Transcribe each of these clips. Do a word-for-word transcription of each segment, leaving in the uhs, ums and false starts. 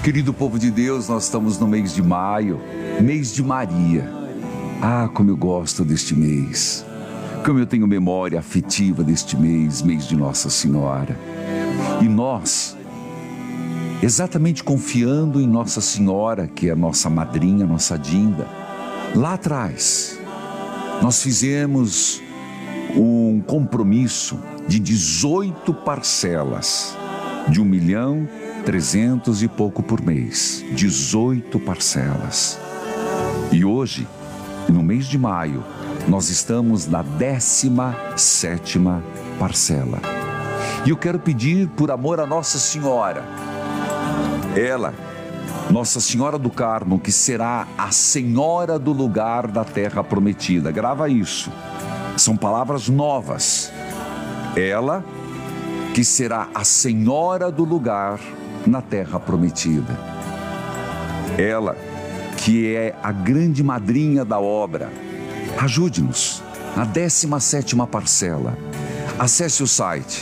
Querido povo de Deus, nós estamos no mês de maio, mês de Maria. Ah, como eu gosto deste mês. Como eu tenho memória afetiva deste mês, mês de Nossa Senhora. E nós, exatamente confiando em Nossa Senhora, que é a nossa madrinha, nossa Dinda, lá atrás, nós fizemos um compromisso de dezoito parcelas, de um milhão trezentos e pouco por mês, dezoito parcelas. E hoje, no mês de maio, nós estamos na décima sétima parcela. E eu quero pedir, por amor a Nossa Senhora, ela, Nossa Senhora do Carmo, que será a Senhora do lugar da terra prometida. Grava isso. São palavras novas. Ela, que será a Senhora do lugar na terra prometida. Ela, que é a grande madrinha da obra. Ajude-nos na décima sétima parcela. Acesse o site.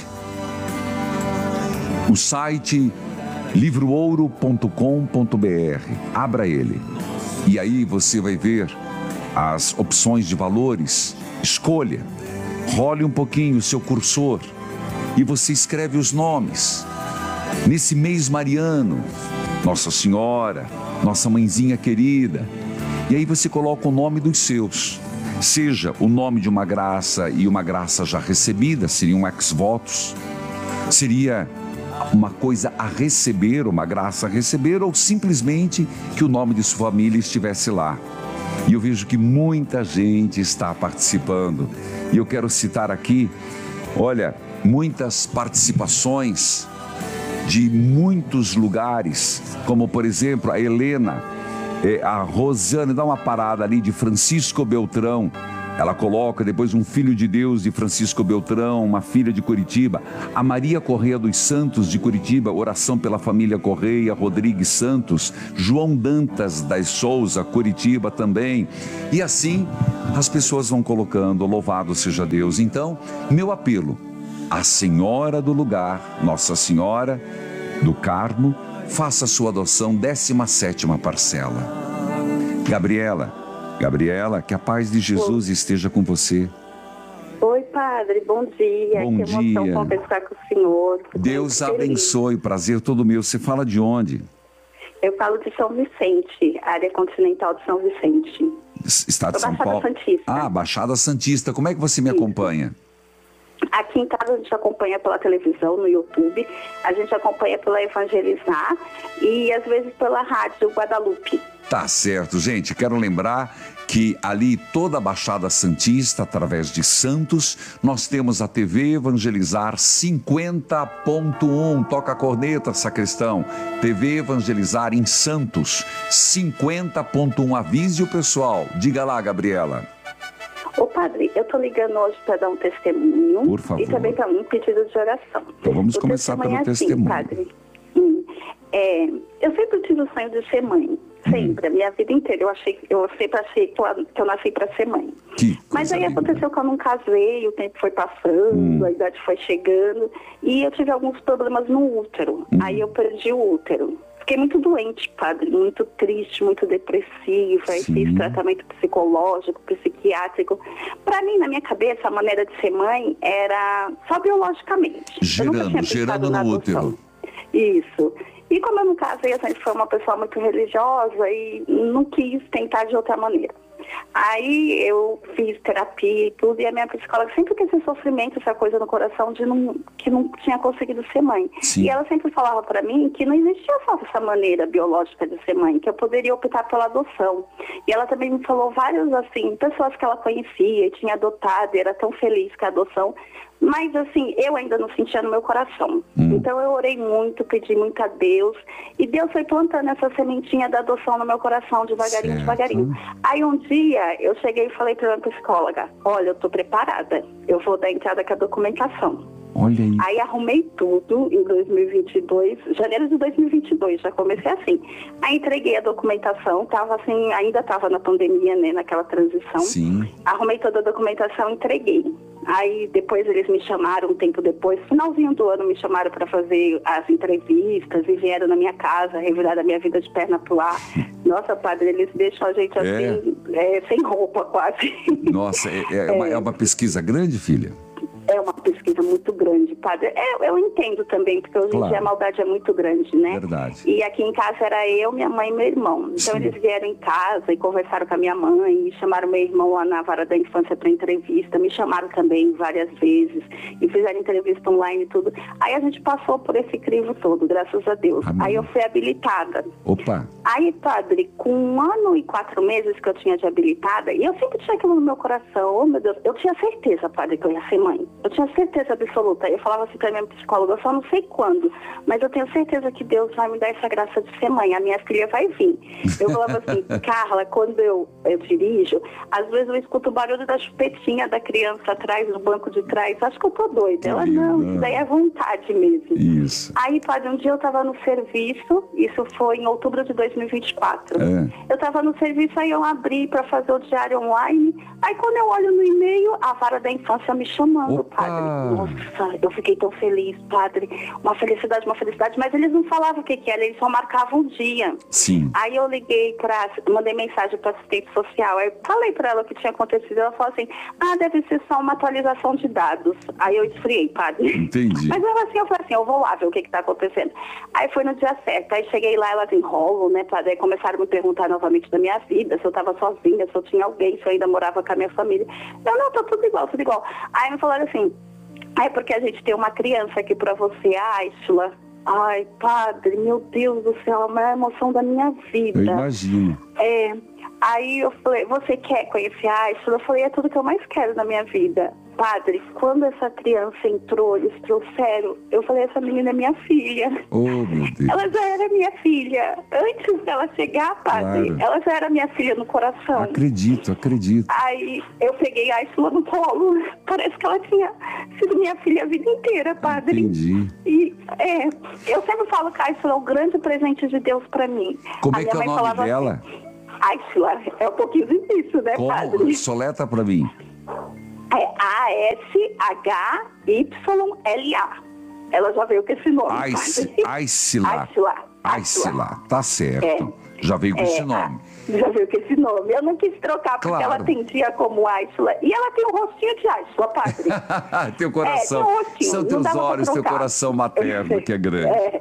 O site livro ouro ponto com ponto br. Abra ele. E aí você vai ver as opções de valores. Escolha. Role um pouquinho o seu cursor. E você escreve os nomes. Nesse mês mariano, Nossa Senhora, nossa mãezinha querida. E aí você coloca o nome dos seus. Seja o nome de uma graça e uma graça já recebida, seria um ex-votos. Seria uma coisa a receber, uma graça a receber, ou simplesmente que o nome de sua família estivesse lá. E eu vejo que muita gente está participando. E eu quero citar aqui, olha, muitas participações de muitos lugares, como por exemplo a Helena, a Rosane, dá uma parada ali, de Francisco Beltrão. Ela coloca depois um filho de Deus de Francisco Beltrão, uma filha de Curitiba. A Maria Correia dos Santos de Curitiba, oração pela família Correia, Rodrigues Santos. João Dantas das Souza, Curitiba também. E assim as pessoas vão colocando, louvado seja Deus. Então, meu apelo, a Senhora do lugar, Nossa Senhora do Carmo, faça sua adoção, décima sétima parcela. Gabriela, Gabriela, que a paz de Jesus Oi. esteja com você. Oi, padre, bom dia. Bom que emoção dia. conversar com o senhor. Deus abençoe, prazer todo meu. Você fala de onde? Eu falo de São Vicente, área continental de São Vicente. Estado de São Baixada Paulo. Santista. Ah, Baixada Santista. Como é que você me Isso. acompanha? Aqui em casa a gente acompanha pela televisão, no YouTube, a gente acompanha pela Evangelizar e às vezes pela rádio Guadalupe. Tá certo, gente. Quero lembrar que ali toda a Baixada Santista, através de Santos, nós temos a T V Evangelizar cinquenta ponto um. Toca a corneta, sacristão. T V Evangelizar em Santos, cinquenta ponto um. Avise o pessoal. Diga lá, Gabriela. Ô padre, eu tô ligando hoje para dar um testemunho. Por favor. E também para um pedido de oração. Então vamos o começar pelo é assim, testemunho. Padre. Hum, é, eu sempre tive o sonho de ser mãe. Sempre, hum. a minha vida inteira. Eu achei, eu sempre achei que eu, que eu nasci para ser mãe. Que Mas aí linda. aconteceu que eu não casei, o tempo foi passando, hum. a idade foi chegando. E eu tive alguns problemas no útero. Hum. Aí eu perdi o útero. Fiquei muito doente, padre, muito triste, muito depressiva, aí fiz tratamento psicológico, psiquiátrico. Para mim, na minha cabeça, a maneira de ser mãe era só biologicamente. Gerando, gerando no útero. Isso. E como eu não casei, eu sempre fui uma pessoa muito religiosa e não quis tentar de outra maneira. Aí eu fiz terapia e tudo, e a minha psicóloga sempre teve esse sofrimento, essa coisa no coração de não, que não tinha conseguido ser mãe. Sim. E ela sempre falava para mim que não existia só essa maneira biológica de ser mãe, que eu poderia optar pela adoção. E ela também me falou várias, assim, pessoas que ela conhecia e tinha adotado, e era tão feliz com a adoção. Mas, assim, eu ainda não sentia no meu coração. Hum. Então, eu orei muito, pedi muito a Deus. E Deus foi plantando essa sementinha da adoção no meu coração, devagarinho, certo. devagarinho. Aí, um dia, eu cheguei e falei para minha psicóloga, olha, eu tô preparada. Eu vou dar entrada com a documentação. Olha aí. Aí, arrumei tudo em dois mil e vinte e dois, janeiro de dois mil e vinte e dois, já comecei assim. Aí, entreguei a documentação, tava assim, ainda estava na pandemia, né, naquela transição. Sim. Arrumei toda a documentação, entreguei. Aí depois eles me chamaram, um tempo depois, finalzinho do ano, me chamaram para fazer as entrevistas e vieram na minha casa, revirar a minha vida de perna pro ar. Nossa, padre, eles deixam a gente assim, é. É, sem roupa quase. Nossa, é, é, é. Uma, é uma pesquisa grande, filha? É uma pesquisa muito grande, padre. É, eu entendo também, porque hoje em claro. dia a maldade é muito grande, né? Verdade. E aqui em casa era eu, minha mãe e meu irmão. Então Sim. eles vieram em casa e conversaram com a minha mãe, e chamaram meu irmão lá na vara da infância para entrevista, me chamaram também várias vezes, e fizeram entrevista online e tudo. Aí a gente passou por esse crivo todo, graças a Deus. Amém. Aí eu fui habilitada. Opa! Aí, padre, com um ano e quatro meses que eu tinha de habilitada, e eu sempre tinha aquilo no meu coração, oh meu Deus, eu tinha certeza, padre, que eu ia ser mãe. Eu tinha certeza absoluta. Eu falava assim pra minha psicóloga, eu só não sei quando, mas eu tenho certeza que Deus vai me dar essa graça de ser mãe. A minha filha vai vir. Eu falava assim, Carla, quando eu, eu dirijo, às vezes eu escuto o barulho da chupetinha da criança atrás, no banco de trás. Acho que eu tô doida. Ela, não, isso daí é vontade mesmo. Isso. Aí, padre, um dia eu tava no serviço, isso foi em outubro de dois mil e vinte e quatro. É. Eu tava no serviço, aí eu abri pra fazer o diário online. Aí quando eu olho no e-mail, a vara da infância me chamando, Opa. padre. Nossa, eu fiquei tão feliz, padre. Uma felicidade, uma felicidade. Mas eles não falavam o que que era, eles só marcavam o dia. Sim. Aí eu liguei pra, mandei mensagem pra assistente social. Aí falei pra ela o que tinha acontecido. Ela falou assim, ah, deve ser só uma atualização de dados. Aí eu esfriei, padre. Entendi. Mas ela assim, eu falei assim, eu vou lá ver o que que tá acontecendo. Aí foi no dia certo. Aí cheguei lá, elas enrolam, né, padre? Aí começaram a me perguntar novamente da minha vida, se eu tava sozinha, se eu tinha alguém, se eu ainda morava com a minha família. Eu, não, tá tudo igual, tudo igual. Aí me falaram assim, ai, porque a gente tem uma criança aqui pra você, Aisla. Ai, padre, meu Deus do céu, é uma emoção da minha vida. Eu imagino. É, aí eu falei, você quer conhecer a Aisla? Eu falei, é tudo que eu mais quero na minha vida. Padre, quando essa criança entrou, eles trouxeram, eu falei, essa menina é minha filha. Oh, meu Deus. Ela já era minha filha. Antes dela chegar, padre, claro. Ela já era minha filha no coração. Acredito, acredito. Aí eu peguei a Aisla no colo. Parece que ela tinha sido minha filha a vida inteira, padre. Entendi. E é, eu sempre falo que a Aisla é o grande presente de Deus pra mim. Como a é que é o nome dela? Assim, Aisla, é um pouquinho difícil, né, Como? padre? Soleta pra mim. É A S H Y L A. Ela já veio com esse nome. Aisla. Aisla. Tá certo. É. Já veio com é, esse nome. Já veio com esse nome. Eu não quis trocar porque claro. Ela atendia como Aisla. E ela tem um rostinho de Aisla, padre. Teu coração. É, tem um rostinho. São teus olhos, teu coração materno, que é grande. É.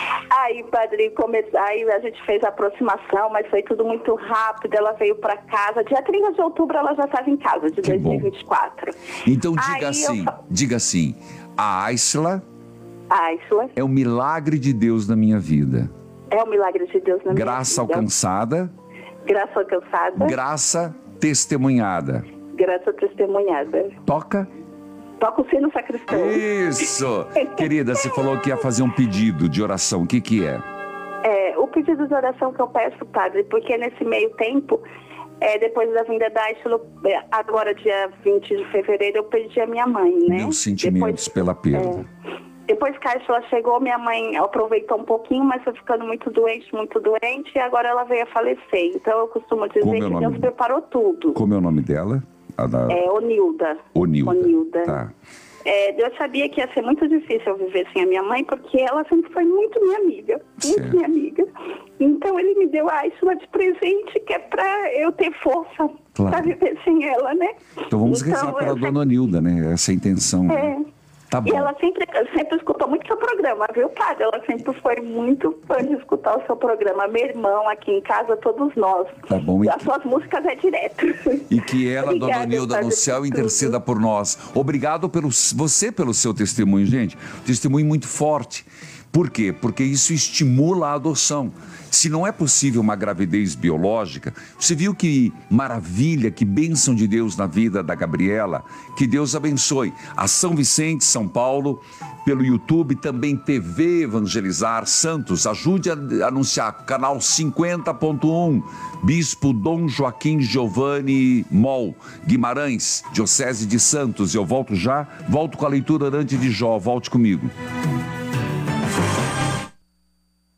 Aí, padre, come... aí a gente fez a aproximação, mas foi tudo muito rápido. Ela veio para casa. Dia trinta de outubro ela já estava em casa, de que dois mil e vinte e quatro. Bom. Então diga aí assim, eu... diga assim, a Aisla, Aisla é um milagre de Deus na minha vida. É um milagre de Deus na minha vida. Graça alcançada. Graça alcançada. Graça testemunhada. Graça testemunhada. Toca. Toca o sino sacristão. Isso! Querida, você falou que ia fazer um pedido de oração. O que que é? É, o pedido de oração que eu peço, padre, porque nesse meio tempo, é, depois da vinda da Aisla, agora dia vinte de fevereiro, eu perdi a minha mãe, né? Meus sentimentos depois, pela perda. É, depois que a Aisla chegou, minha mãe aproveitou um pouquinho, mas foi ficando muito doente, muito doente, e agora ela veio a falecer. Então eu costumo dizer Como que é o nome? Deus preparou tudo. Como é o nome dela? A da... É Onilda. Onilda. Onilda. Tá. É, eu sabia que ia ser muito difícil eu viver sem a minha mãe, porque ela sempre foi muito minha amiga, muito certo. minha amiga. Então ele me deu a Aisla de presente, que é pra eu ter força claro. Pra viver sem ela, né? Então vamos então, rezar pela dona Onilda, né? Essa é a intenção. É. Né? Tá bom. E ela sempre, sempre escutou muito seu programa, viu, padre? Ela sempre foi muito fã de escutar o seu programa. Meu irmão, aqui em casa, todos nós. Tá bom. As suas músicas é direto. E que ela, Obrigada, dona Onilda, no céu, interceda tudo. por nós. Obrigado pelo você pelo seu testemunho, gente. Testemunho muito forte. Por quê? Porque isso estimula a adoção. Se não é possível uma gravidez biológica, você viu que maravilha, que bênção de Deus na vida da Gabriela, que Deus abençoe. A São Vicente, São Paulo, pelo YouTube, também T V Evangelizar Santos, ajude a anunciar, canal cinquenta ponto um, Bispo Dom Joaquim Giovanni Mol, Guimarães, Diocese de Santos. Eu volto já, volto com a leitura antes de Jó, volte comigo.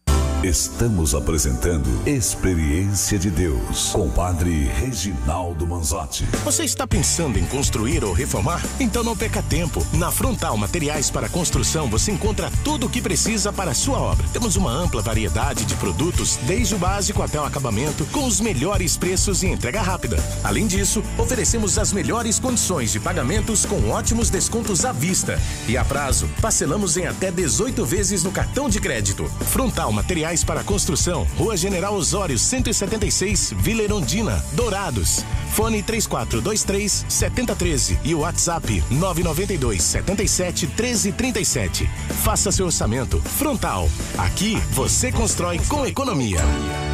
Estamos apresentando Experiência de Deus com o Padre Reginaldo Manzotti. Você está pensando em construir ou reformar? Então não perca tempo. Na Frontal Materiais para Construção você encontra tudo o que precisa para a sua obra. Temos uma ampla variedade de produtos, desde o básico até o acabamento, com os melhores preços e entrega rápida. Além disso, oferecemos as melhores condições de pagamentos com ótimos descontos à vista. E a prazo, parcelamos em até dezoito vezes no cartão de crédito. Frontal Materiais para Construção, Rua General Osório cento e setenta e seis, Vila Erundina, Dourados. Fone três quatro dois três, sete zero um três e o WhatsApp nove nove dois, sete sete, um três três sete. Faça seu orçamento. Frontal. Aqui você constrói com economia.